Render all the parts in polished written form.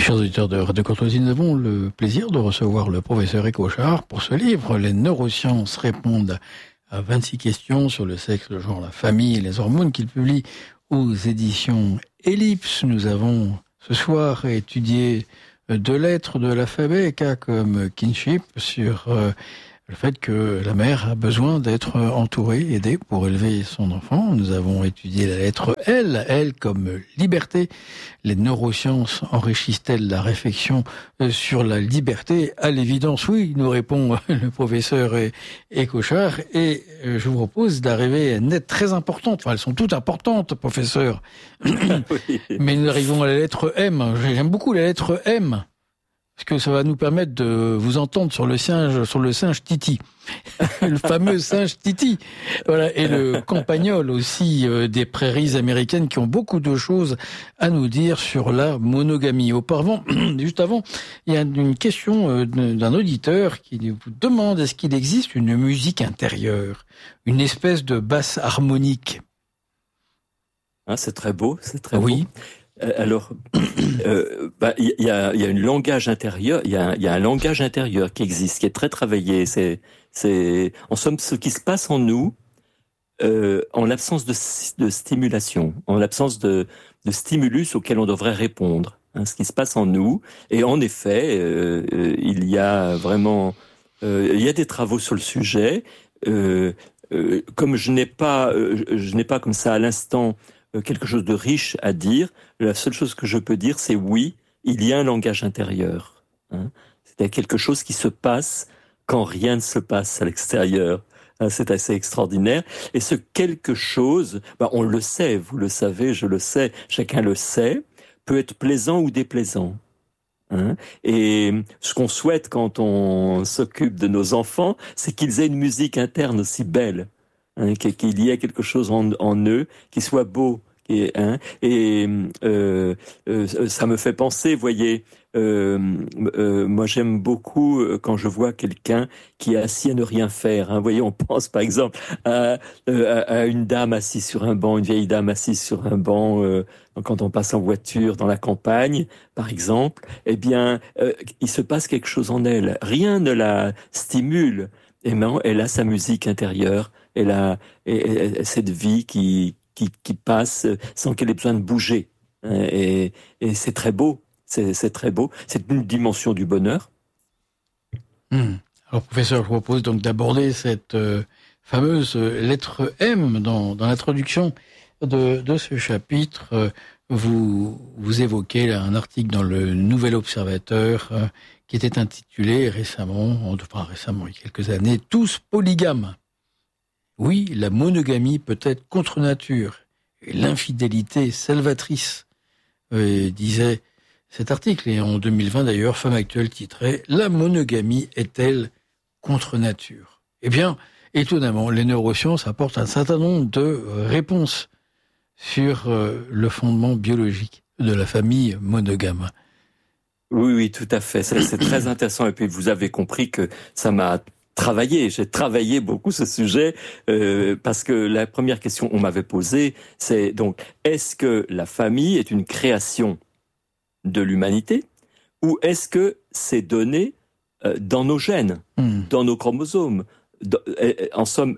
Chers auditeurs de Radio Courtoisie, nous avons le plaisir de recevoir le professeur Écochard pour ce livre. Les neurosciences répondent à 26 questions sur le sexe, le genre, la famille et les hormones qu'il publie aux éditions Ellipse. Nous avons ce soir étudié deux lettres de l'alphabet, K comme kinship, sur le fait que la mère a besoin d'être entourée, aidée pour élever son enfant. Nous avons étudié la lettre L, L comme liberté. Les neurosciences enrichissent-elles la réflexion sur la liberté? À l'évidence, oui, nous répond le professeur Écochard. Et je vous propose d'arriver à une lettre très importante. Enfin, elles sont toutes importantes, professeur. Oui. Mais nous arrivons à la lettre M. J'aime beaucoup la lettre M, parce que ça va nous permettre de vous entendre sur le singe Titi, le fameux singe Titi. Voilà, et le campagnol aussi des prairies américaines qui ont beaucoup de choses à nous dire sur la monogamie. Auparavant, juste avant, il y a une question d'un auditeur qui vous demande est-ce qu'il existe une musique intérieure, une espèce de basse harmonique? Ah, c'est très beau, c'est très oui. beau. Alors, il y a un langage intérieur, il y a un langage intérieur qui existe, qui est très travaillé. C'est en somme ce qui se passe en nous, en l'absence de stimulation, en l'absence de stimulus auquel on devrait répondre. Hein, ce qui se passe en nous. Et en effet, il y a vraiment, il y a des travaux sur le sujet. Comme je n'ai pas comme ça à l'instant quelque chose de riche à dire, la seule chose que je peux dire, c'est oui, il y a un langage intérieur. Hein. C'est quelque chose qui se passe quand rien ne se passe à l'extérieur. Hein, c'est assez extraordinaire. Et ce quelque chose, on le sait, vous le savez, je le sais, chacun le sait, peut être plaisant ou déplaisant. Hein. Et ce qu'on souhaite quand on s'occupe de nos enfants, c'est qu'ils aient une musique interne aussi belle. Hein, qu'il y ait quelque chose en eux qui soit beau. Et ça me fait penser, voyez, moi j'aime beaucoup quand je vois quelqu'un qui est assis à ne rien faire. Hein. Vous voyez, on pense par exemple à une dame assise sur un banc, une vieille dame assise sur un banc quand on passe en voiture dans la campagne, par exemple. Eh bien, il se passe quelque chose en elle. Rien ne la stimule. Et elle a sa musique intérieure. Elle a cette vie qui passe sans qu'elle ait besoin de bouger. Et c'est très beau. C'est très beau. C'est une dimension du bonheur. Alors, professeur, je vous propose donc d'aborder cette fameuse lettre M dans l'introduction de ce chapitre. Vous évoquez là, un article dans le Nouvel Observateur qui était intitulé récemment, il y a quelques années, « Tous polygames ». Oui, la monogamie peut être contre nature et l'infidélité salvatrice, disait cet article. Et en 2020 d'ailleurs, Femme Actuelle titrait « La monogamie est-elle contre nature ?» Eh bien, étonnamment, les neurosciences apportent un certain nombre de réponses sur le fondement biologique de la famille monogame. Oui, tout à fait. C'est très intéressant. Et puis, vous avez compris que ça m'a j'ai travaillé beaucoup ce sujet parce que la première question qu'on m'avait posée, c'est donc est-ce que la famille est une création de l'humanité ou est-ce que c'est donné dans nos gènes, dans nos chromosomes? En somme,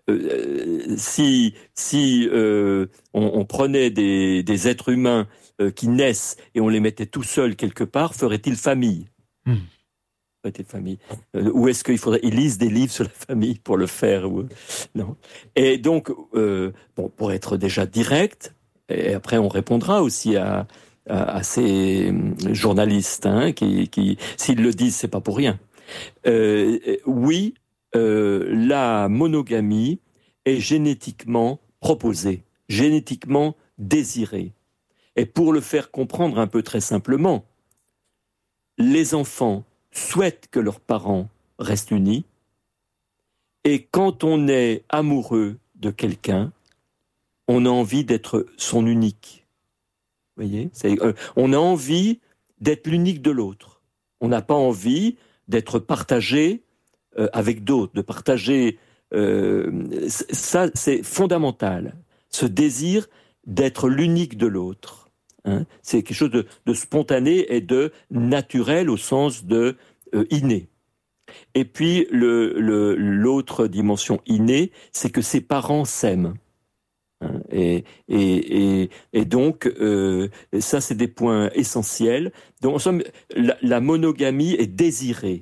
si on prenait des êtres humains qui naissent et on les mettait tout seuls quelque part, ferait-il famille? Famille. Ou est-ce qu'il faudrait qu'ils lisent des livres sur la famille pour le faire? Non. Et donc, pour être déjà direct, et après on répondra aussi à ces journalistes qui s'ils le disent, c'est pas pour rien. Oui, la monogamie est génétiquement proposée, génétiquement désirée. Et pour le faire comprendre un peu très simplement, les enfants souhaitent que leurs parents restent unis, et quand on est amoureux de quelqu'un, on a envie d'être son unique. Vous voyez, on a envie d'être l'unique de l'autre. On n'a pas envie d'être partagé avec d'autres, de partager. Ça, c'est fondamental. Ce désir d'être l'unique de l'autre. Hein. C'est quelque chose de spontané et de naturel au sens de inné. Et puis l'autre dimension innée, c'est que ses parents s'aiment. Hein. Et donc, ça, c'est des points essentiels. Donc, en somme, la monogamie est désirée.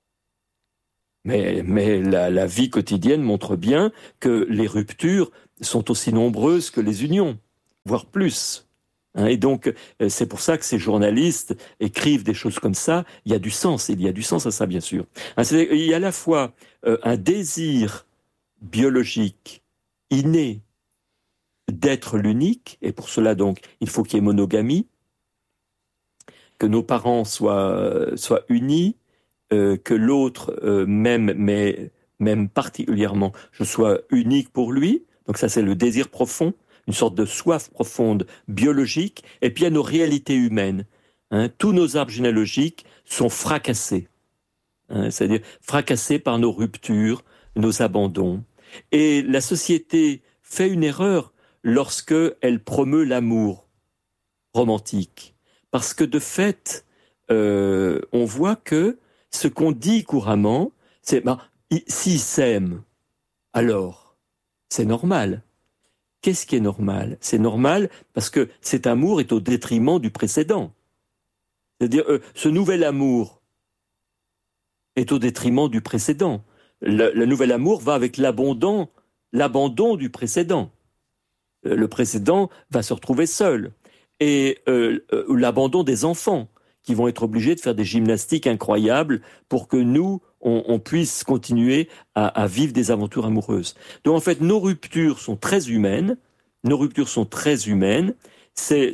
Mais la vie quotidienne montre bien que les ruptures sont aussi nombreuses que les unions, voire plus. Hein, et donc, c'est pour ça que ces journalistes écrivent des choses comme ça. Il y a du sens à ça, bien sûr. Hein, il y a à la fois un désir biologique inné d'être l'unique, et pour cela, donc, il faut qu'il y ait monogamie, que nos parents soient unis, que l'autre même particulièrement, je sois unique pour lui. Donc ça, c'est le désir profond, une sorte de soif profonde biologique. Et puis il y a nos réalités humaines. Hein. Tous nos arbres généalogiques sont fracassés. Hein, c'est-à-dire fracassés par nos ruptures, nos abandons. Et la société fait une erreur lorsque elle promeut l'amour romantique. Parce que de fait, on voit que ce qu'on dit couramment, c'est s'ils s'aiment, alors c'est normal. Qu'est-ce qui est normal? C'est normal parce que cet amour est au détriment du précédent. C'est-à-dire, ce nouvel amour est au détriment du précédent. Le nouvel amour va avec l'abandon du précédent. Le précédent va se retrouver seul. Et l'abandon des enfants, qui vont être obligés de faire des gymnastiques incroyables pour que nous, on puisse continuer à vivre des aventures amoureuses. Donc en fait, nos ruptures sont très humaines. C'est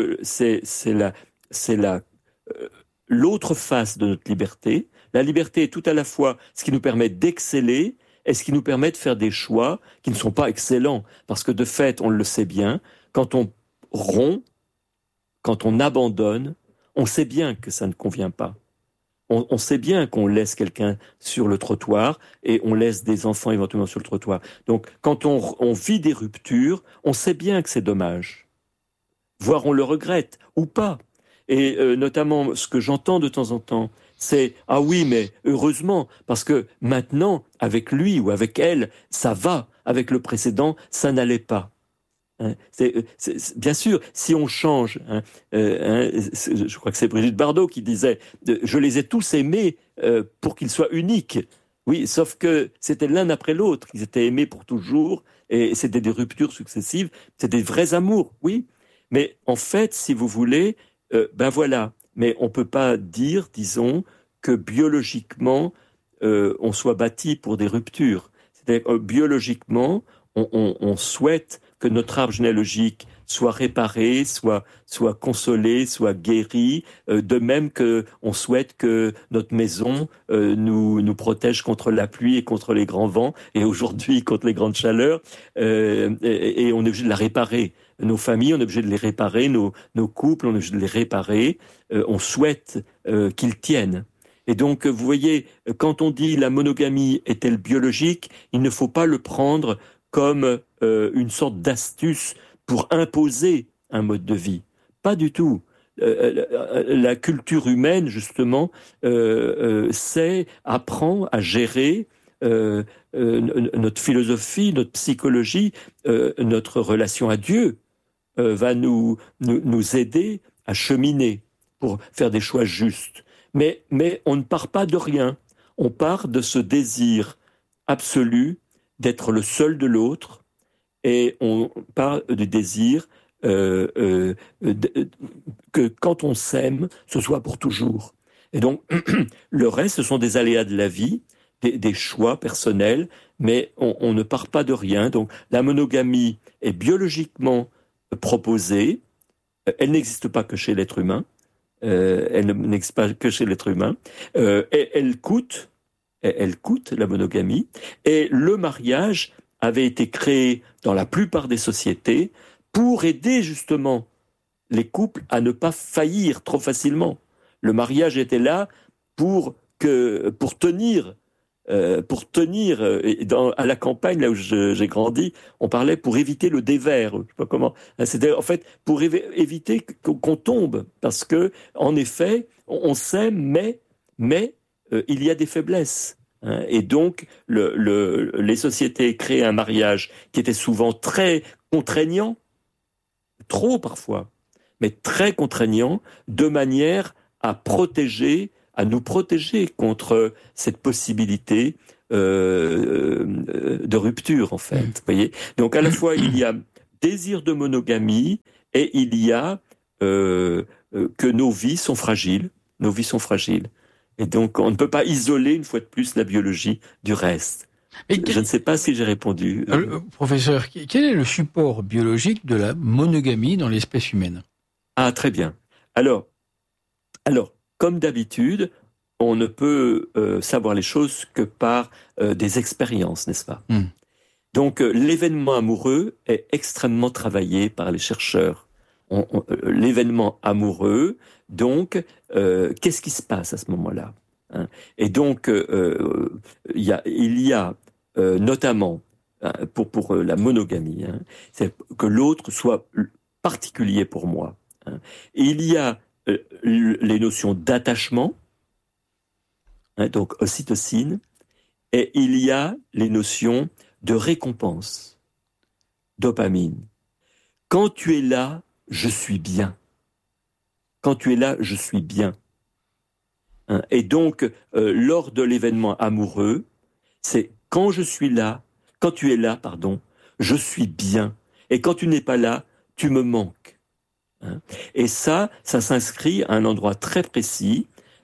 l'autre face de notre liberté. La liberté est tout à la fois ce qui nous permet d'exceller et ce qui nous permet de faire des choix qui ne sont pas excellents. Parce que de fait, on le sait bien, quand on rompt, quand on abandonne, on sait bien que ça ne convient pas. On sait bien qu'on laisse quelqu'un sur le trottoir et on laisse des enfants éventuellement sur le trottoir. Donc, quand on vit des ruptures, on sait bien que c'est dommage. Voire on le regrette, ou pas. Et notamment, ce que j'entends de temps en temps, c'est « Ah oui, mais heureusement, parce que maintenant, avec lui ou avec elle, ça va. Avec le précédent, ça n'allait pas. » Hein, bien sûr, si on change, je crois que c'est Brigitte Bardot qui disait « Je les ai tous aimés pour qu'ils soient uniques ». Oui, sauf que c'était l'un après l'autre, ils étaient aimés pour toujours, et c'était des ruptures successives, c'était des vrais amours, oui. Mais en fait, si vous voulez, ben voilà. Mais on ne peut pas dire, disons, que biologiquement, on soit bâti pour des ruptures. C'est-à-dire biologiquement, on souhaite que notre arbre généalogique soit réparé, soit consolé, soit guéri, de même que on souhaite que notre maison nous protège contre la pluie et contre les grands vents, et aujourd'hui contre les grandes chaleurs, et on est obligé de la réparer. Nos familles, on est obligé de les réparer, nos couples, on est obligé de les réparer, on souhaite qu'ils tiennent. Et donc, vous voyez, quand on dit la monogamie est-elle biologique, il ne faut pas le prendre comme une sorte d'astuce pour imposer un mode de vie. Pas du tout. La culture humaine, justement, apprend à gérer notre philosophie, notre psychologie, notre relation à Dieu va nous aider à cheminer pour faire des choix justes. Mais on ne part pas de rien. On part de ce désir absolu d'être le seul de l'autre, et on part du désir que quand on s'aime, ce soit pour toujours. Et donc, le reste, ce sont des aléas de la vie, des choix personnels, mais on ne part pas de rien. Donc, la monogamie est biologiquement proposée, elle n'existe pas que chez l'être humain, elle n'existe pas que chez l'être humain, et elle coûte la monogamie, et le mariage avait été créé dans la plupart des sociétés pour aider justement les couples à ne pas faillir trop facilement. Le mariage était là pour tenir pour tenir. À la campagne, là où j'ai grandi, on parlait pour éviter le dévers. Je sais pas comment. C'était en fait pour éviter qu'on tombe, parce que en effet, on s'aime, mais il y a des faiblesses. Et donc, les sociétés créaient un mariage qui était souvent très contraignant, trop parfois, mais très contraignant, de manière à nous protéger contre cette possibilité de rupture, en fait. Vous voyez ? Donc, à la fois, il y a désir de monogamie et il y a que nos vies sont fragiles. Nos vies sont fragiles. Et donc, on ne peut pas isoler, une fois de plus, la biologie du reste. Je ne sais pas si j'ai répondu. Professeur, quel est le support biologique de la monogamie dans l'espèce humaine ? Ah, très bien. Alors, comme d'habitude, on ne peut savoir les choses que par des expériences, n'est-ce pas ? Donc, l'événement amoureux est extrêmement travaillé par les chercheurs. L'événement amoureux, donc, qu'est-ce qui se passe à ce moment-là ? Et donc, il y a notamment, pour la monogamie, c'est que l'autre soit particulier pour moi. Et il y a les notions d'attachement, donc ocytocine, et il y a les notions de récompense, dopamine. Quand tu es là, je suis bien. Quand tu es là, je suis bien. Et donc, lors de l'événement amoureux, c'est quand tu es là, pardon, je suis bien. Et quand tu n'es pas là, tu me manques. Et ça s'inscrit à un endroit très précis,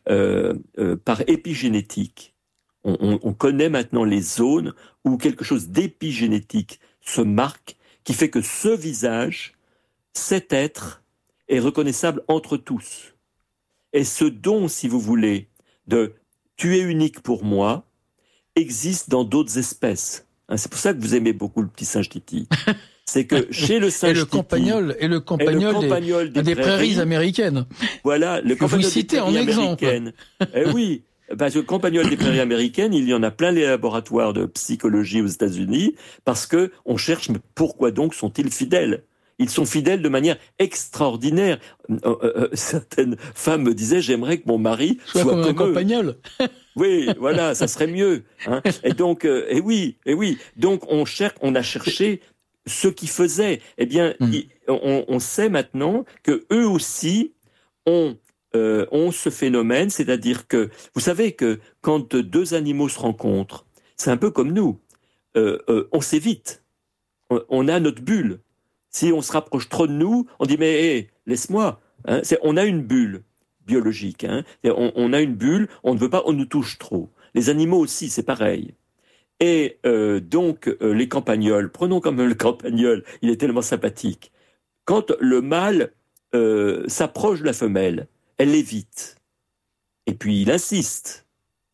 par épigénétique. On connaît maintenant les zones où quelque chose d'épigénétique se marque, qui fait que ce visage, cet être, est reconnaissable entre tous. Et ce don, si vous voulez, de « tu es unique pour moi », existe dans d'autres espèces. C'est pour ça que vous aimez beaucoup le petit singe Titi. C'est que chez le singe Titi... Et le campagnol des prairies américaines. Voilà, le campagnol des prairies américaines. Eh oui, parce que le campagnol des prairies américaines, il y en a plein les laboratoires de psychologie aux États-Unis, parce que on cherche, mais pourquoi donc sont-ils fidèles ? Ils sont fidèles de manière extraordinaire. Certaines femmes me disaient, j'aimerais que mon mari soit comme un campagnol. Oui, voilà, ça serait mieux. Et donc, et oui. Donc, on a cherché ce qu'ils faisaient. Eh bien, on sait maintenant que eux aussi ont ce phénomène, c'est-à-dire que, vous savez que quand deux animaux se rencontrent, c'est un peu comme nous. On s'évite. On a notre bulle. Si on se rapproche trop de nous, on dit mais laisse-moi. On a une bulle biologique. On a une bulle, on ne veut pas, on nous touche trop. Les animaux aussi, c'est pareil. Et donc les campagnols, prenons comme le campagnol, il est tellement sympathique. Quand le mâle s'approche de la femelle, elle l'évite. Et puis il insiste.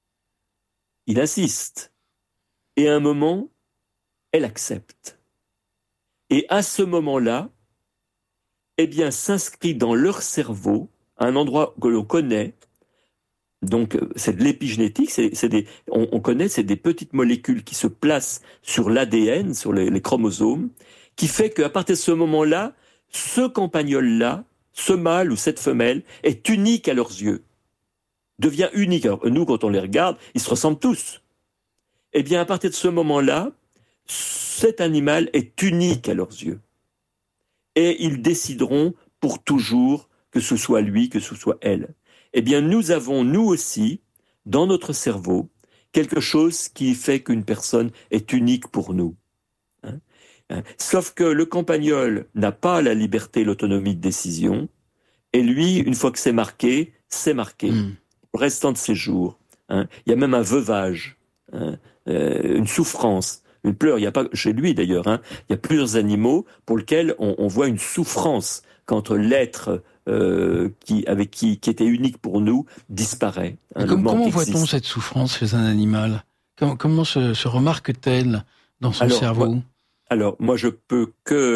Et à un moment, elle accepte. Et à ce moment-là, eh bien, s'inscrit dans leur cerveau, à un endroit que l'on connaît, donc c'est de l'épigénétique, on connaît, c'est des petites molécules qui se placent sur l'ADN, sur les chromosomes, qui fait qu'à partir de ce moment-là, ce campagnol-là, ce mâle ou cette femelle, est unique à leurs yeux, devient unique. Alors nous, quand on les regarde, ils se ressemblent tous. Eh bien, à partir de ce moment-là, cet animal est unique à leurs yeux. Et ils décideront pour toujours que ce soit lui, que ce soit elle. Eh bien, nous avons, nous aussi, dans notre cerveau, quelque chose qui fait qu'une personne est unique pour nous. Sauf que le campagnol n'a pas la liberté, l'autonomie de décision, et lui, une fois que c'est marqué, le restant de ses jours. Il y a même un veuvage, une souffrance. Une pleure, il n'y a pas chez lui d'ailleurs. Il y a plusieurs animaux pour lesquels on voit une souffrance quand l'être qui était unique pour nous disparaît. Comment voit-on cette souffrance chez un animal ? Comment se remarque-t-elle dans son cerveau ? Moi, je peux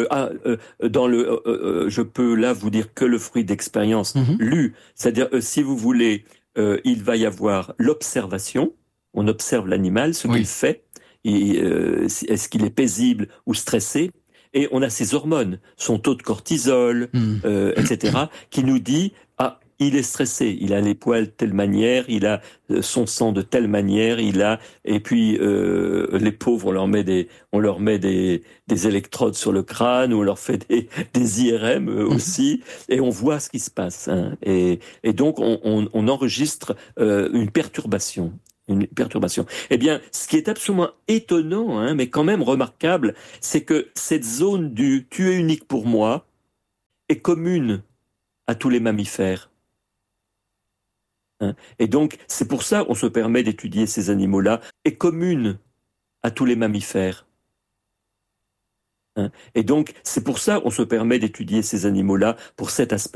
je peux là vous dire que le fruit d'expérience lue. C'est-à-dire, si vous voulez, il va y avoir l'observation. on observe l'animal, ce Oui. qu'il fait, est-ce qu'il est paisible ou stressé, et on a ses hormones, son taux de cortisol, etc., qui nous dit ah, il est stressé, il a les poils de telle manière, il a son sang de telle manière, et puis les pauvres, on leur met des électrodes sur le crâne, ou on leur fait des IRM aussi, et on voit ce qui se passe, hein. Et donc on enregistre une perturbation. Une perturbation. Eh bien, ce qui est absolument étonnant, hein, mais quand même remarquable, c'est que cette zone du tu es unique pour moi est commune à tous les mammifères. Hein. Et donc, c'est pour ça qu'on se permet d'étudier ces animaux-là, est commune à tous les mammifères. Hein. Et donc, c'est pour ça qu'on se permet d'étudier ces animaux-là, pour cet aspect.